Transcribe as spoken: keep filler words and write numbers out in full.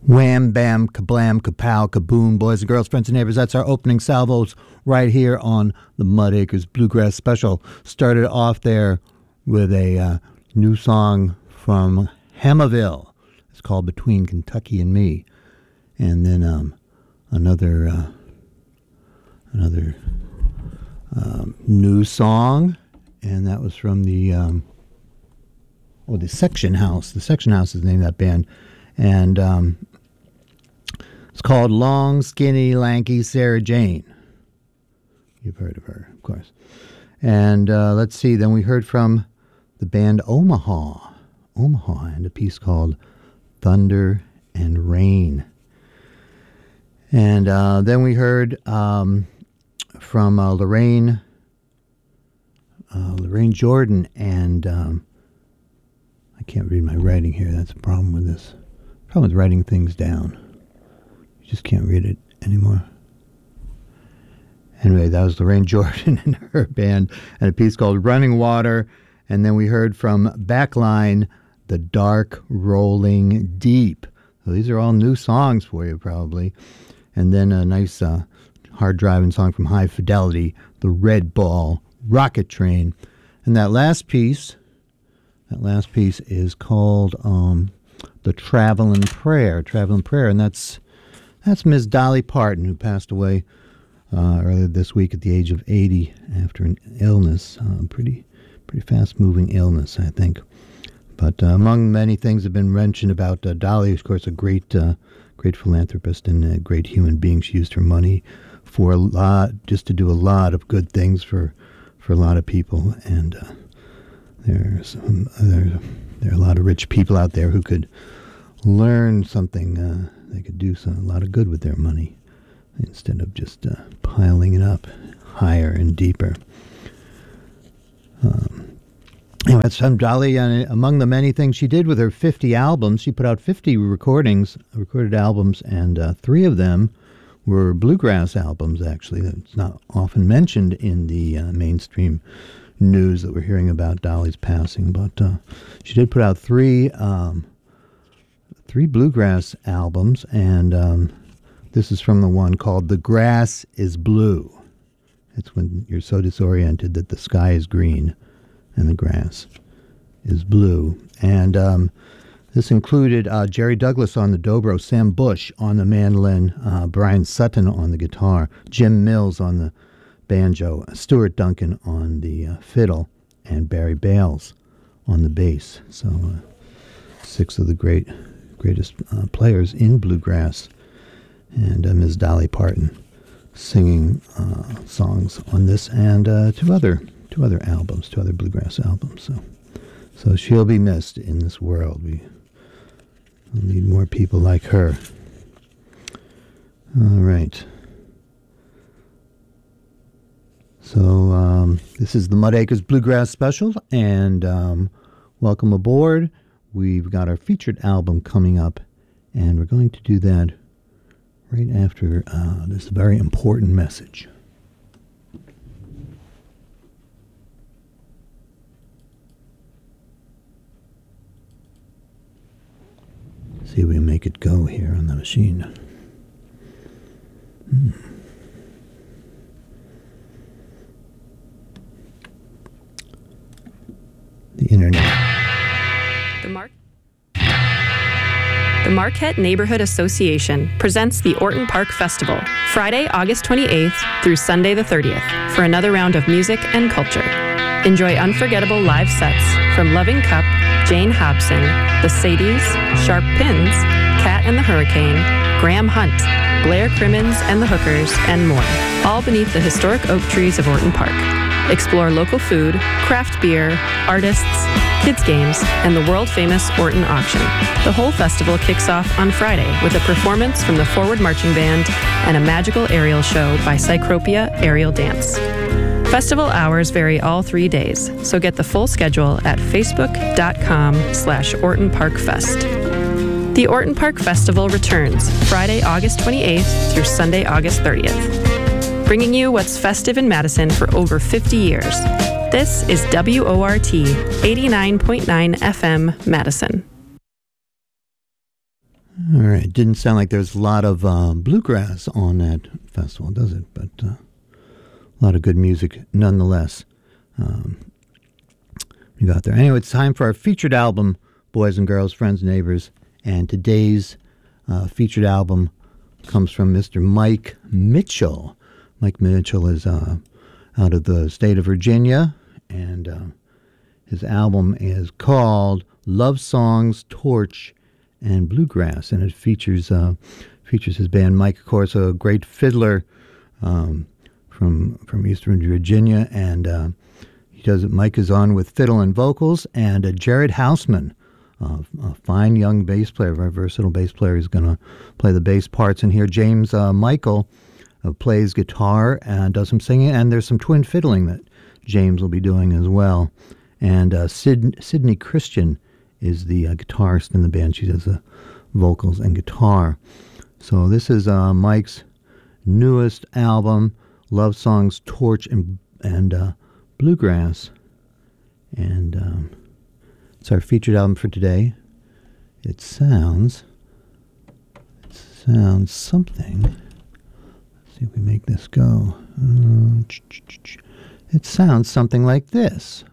Wham, bam, kablam, kapow, kaboom, boys and girls, friends and neighbors. That's our opening salvos right here on the Mud Acres Bluegrass Special. Started off there with a uh, new song from Hammerville. It's called Between Kentucky and Me. And then um, another uh, another um, new song, and that was from the um, oh the Section House. The Section House is the name of that band, and um, it's called Long, Skinny, Lanky Sarah Jane. You've heard of her, of course. And uh, let's see, then we heard from the band Omaha. Omaha, and a piece called Thunder and Rain. And uh, then we heard um, from uh, Lorraine, uh, Lorraine Jordan, and um, I can't read my writing here. That's a problem with this. Problem with writing things down. You just can't read it anymore. Anyway, that was Lorraine Jordan and her band, and a piece called Running Water. And then we heard from Backline, The Dark Rolling Deep. So these are all new songs for you, probably. And then a nice uh, hard-driving song from High Fidelity, The Red Ball Rocket Train. And that last piece, that last piece is called um, The Travelin' Prayer, Travelin' Prayer, and that's that's Miss Dolly Parton, who passed away uh, earlier this week at the age of eighty after an illness, uh, pretty pretty fast-moving illness, I think. But uh, among many things that have been mentioned about uh, Dolly, of course, a great uh, great philanthropist and a great human being. She used her money for a lot, just to do a lot of good things for for a lot of people. And uh, there's um, there, there are a lot of rich people out there who could learn something. Uh, they could do some, a lot of good with their money instead of just uh, piling it up higher and deeper. Um, Anyway, that's from Dolly. Uh, among the many things she did with her fifty albums, she put out fifty recordings, recorded albums, and uh, three of them were bluegrass albums, actually. That's not often mentioned in the uh, mainstream news that we're hearing about Dolly's passing. But uh, she did put out three um, three bluegrass albums, and um, this is from the one called The Grass is Blue. It's when you're so disoriented that the sky is green and the grass is blue. And um, this included uh, Jerry Douglas on the dobro, Sam Bush on the mandolin, uh, Brian Sutton on the guitar, Jim Mills on the banjo, Stuart Duncan on the uh, fiddle, and Barry Bales on the bass. So uh, six of the great greatest uh, players in bluegrass. And uh, Miz Dolly Parton singing uh, songs on this and uh, two other two other albums, two other bluegrass albums. So, so she'll be missed in this world. We we'll need more people like her. All right. So um, this is the Mud Acres Bluegrass Special, and um, welcome aboard. We've got our featured album coming up, and we're going to do that right after uh, this very important message. See if we can make it go here on the machine. Hmm. The internet. The Mar- The Marquette Neighborhood Association presents the Orton Park Festival, Friday, August twenty-eighth through Sunday the thirtieth, for another round of music and culture. Enjoy unforgettable live sets from Loving Cup, Jane Hobson, The Sadies, Sharp Pins, Cat and the Hurricane, Graham Hunt, Blair Crimmins and the Hookers, and more, all beneath the historic oak trees of Orton Park. Explore local food, craft beer, artists, kids games, and the world-famous Orton Auction. The whole festival kicks off on Friday with a performance from the Forward Marching Band and a magical aerial show by Cycropia Aerial Dance. Festival hours vary all three days, so get the full schedule at facebook.com slash Orton Park Fest. The Orton Park Festival returns Friday, August twenty-eighth through Sunday, August thirtieth, bringing you what's festive in Madison for over fifty years. This is W O R T eighty-nine point nine F M, Madison. All right. Didn't sound like there's a lot of uh, bluegrass on that festival, does it? But uh, a lot of good music nonetheless. Um, we got there. Anyway, it's time for our featured album, Boys and Girls, Friends, Neighbors. And today's uh, featured album comes from Mister Mike Mitchell. Mike Mitchell is uh, out of the state of Virginia, and uh, his album is called Love Songs, Torch, and Bluegrass, and it features uh, features his band. Mike, of course, a great fiddler um, from from Eastern Virginia, and uh, he does it. Mike is on with fiddle and vocals, and uh, Jared Hausman, uh, a fine young bass player, very versatile bass player, is going to play the bass parts in here. James uh, Michael uh, plays guitar and does some singing, and there's some twin fiddling that James will be doing as well. And uh, Sid, Sydney Christian is the uh, guitarist in the band. She does the vocals and guitar. So this is uh, Mike's newest album, Love Songs, Torch, and and uh, Bluegrass. And um, it's our featured album for today. It sounds, it sounds something. Let's see if we make this go. Uh, it sounds something like this.